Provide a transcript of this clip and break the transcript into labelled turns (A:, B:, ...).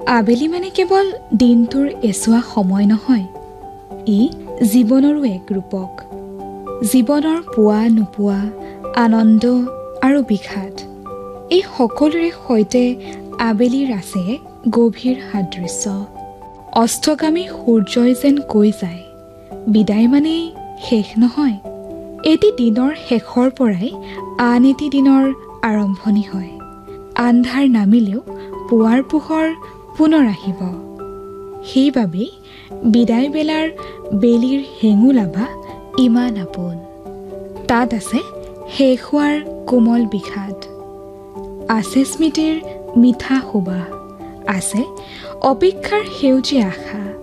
A: আবেলি মানে কেৱল দিনটোৰ এছোৱা সময় নহয়, ই জীৱনৰো এক ৰূপক। জীৱনৰ পোৱা নোপোৱা, আনন্দ আৰু বিষাদ, এই সকলোৰে সৈতে আবেলিৰ আছে গভীৰ সাদৃশ্য। অস্তগামী সূৰ্যই যেন কৈ যায়, বিদায় মানেই শেষ নহয়, এটি দিনৰ শেষৰ পৰাই আন এটি দিনৰ আৰম্ভণি হয়। আন্ধাৰ নামিলেও পুৱাৰ পোহৰ পুনৰ আহিব। সেইবাবেই বিদায় বেলাৰ বেলিৰ হেঙুল আভা ইমান আপোন। তাত আছে শেষ হোৱাৰ কোমল বিষাদ, আছে স্মৃতিৰ মিঠা সুবাস, আছে অপেক্ষাৰ সেউজীয়া আশা।